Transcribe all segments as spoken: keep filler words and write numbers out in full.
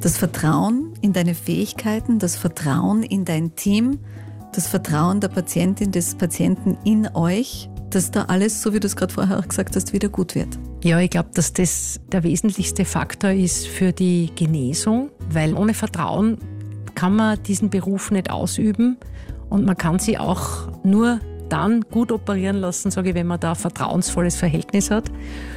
Das Vertrauen in deine Fähigkeiten, das Vertrauen in dein Team, das Vertrauen der Patientin, des Patienten in euch, dass da alles, so wie du es gerade vorher auch gesagt hast, wieder gut wird. Ja, ich glaube, dass das der wesentlichste Faktor ist für die Genesung, weil ohne Vertrauen kann man diesen Beruf nicht ausüben und man kann sie auch nur dann gut operieren lassen, sage ich, wenn man da ein vertrauensvolles Verhältnis hat.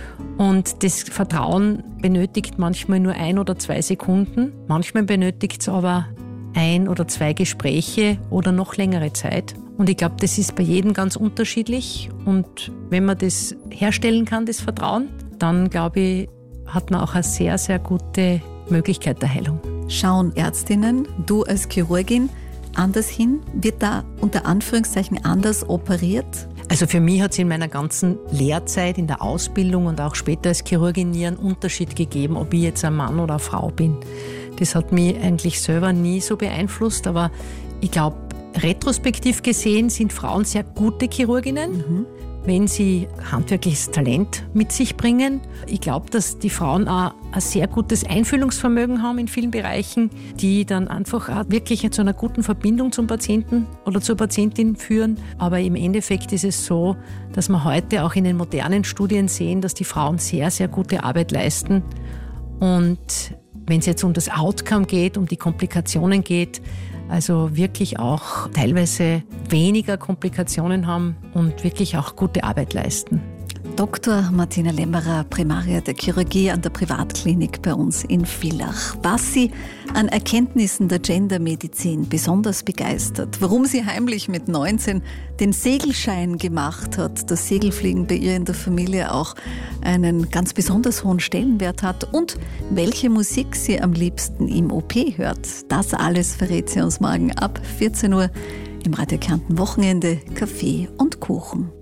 Und das Vertrauen benötigt manchmal nur ein oder zwei Sekunden, manchmal benötigt es aber ein oder zwei Gespräche oder noch längere Zeit. Und ich glaube, das ist bei jedem ganz unterschiedlich. Und wenn man das herstellen kann, das Vertrauen, dann glaube ich, hat man auch eine sehr, sehr gute Möglichkeit der Heilung. Schauen Ärztinnen, du als Chirurgin, anders hin? Wird da unter Anführungszeichen anders operiert? Also für mich hat es in meiner ganzen Lehrzeit, in der Ausbildung und auch später als Chirurgin nie einen Unterschied gegeben, ob ich jetzt ein Mann oder eine Frau bin. Das hat mich eigentlich selber nie so beeinflusst, aber ich glaube, retrospektiv gesehen sind Frauen sehr gute Chirurginnen, mhm. wenn sie handwerkliches Talent mit sich bringen. Ich glaube, dass die Frauen auch ein sehr gutes Einfühlungsvermögen haben in vielen Bereichen, die dann einfach auch wirklich zu einer guten Verbindung zum Patienten oder zur Patientin führen. Aber im Endeffekt ist es so, dass wir heute auch in den modernen Studien sehen, dass die Frauen sehr, sehr gute Arbeit leisten. Und wenn es jetzt um das Outcome geht, um die Komplikationen geht, also wirklich auch teilweise veniger Komplikationen haben und wirklich auch gute Arbeit leisten. Doktor Martina Lämmerer, Primaria der Chirurgie an der Privatklinik bei uns in Villach. Was Sie an Erkenntnissen der Gendermedizin besonders begeistert, warum sie heimlich mit neunzehn den Segelschein gemacht hat, das Segelfliegen bei ihr in der Familie auch einen ganz besonders hohen Stellenwert hat und welche Musik sie am liebsten im O P hört, das alles verrät sie uns morgen ab vierzehn Uhr im Radio Kärnten Wochenende Kaffee und Kuchen.